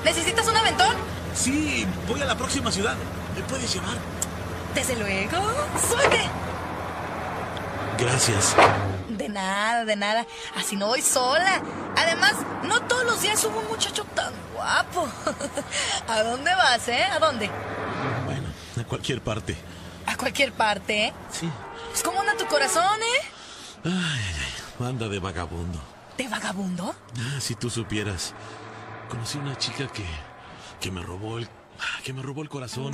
¿Necesitas un aventón? Sí, voy a la próxima ciudad. ¿Me puedes llevar? Desde luego. ¡Suerte! Gracias. De nada, de nada. Así no voy sola. Además, no todos los días hubo un muchacho tan guapo. ¿A dónde vas, ¿A dónde? Bueno, a cualquier parte. A cualquier parte, ¿eh? Sí. Pues, ¿cómo anda tu corazón, Anda de vagabundo. ¿De vagabundo? Si tú supieras. Conocí una chica que me robó el corazón.